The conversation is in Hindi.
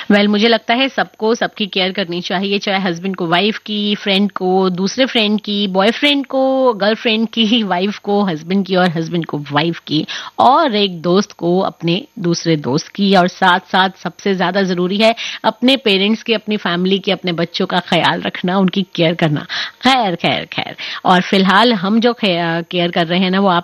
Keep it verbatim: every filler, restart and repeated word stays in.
वेल well, मुझे लगता है सबको सबकी केयर करनी चाहिए, चाहे हस्बैंड को वाइफ की, फ्रेंड को दूसरे फ्रेंड की, बॉयफ्रेंड को गर्लफ्रेंड की, वाइफ को हस्बैंड की और हस्बैंड को वाइफ की, और एक दोस्त को अपने दूसरे दोस्त की, और साथ साथ सबसे ज्यादा जरूरी है अपने पेरेंट्स की, अपनी फैमिली की, अपने बच्चों का ख्याल रखना, उनकी केयर करना। खैर खैर खैर और फिलहाल हम जो केयर कर रहे हैं ना वो आप